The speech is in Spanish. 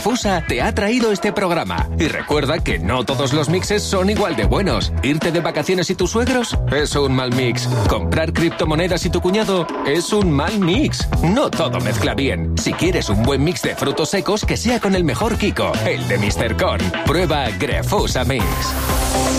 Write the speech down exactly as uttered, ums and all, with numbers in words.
Grefusa te ha traído este programa. Y recuerda que no todos los mixes son igual de buenos. Irte de vacaciones y tus suegros es un mal mix. Comprar criptomonedas y tu cuñado es un mal mix. No todo mezcla bien. Si quieres un buen mix de frutos secos, que sea con el mejor Kiko, el de míster Con. Prueba Grefusa Mix.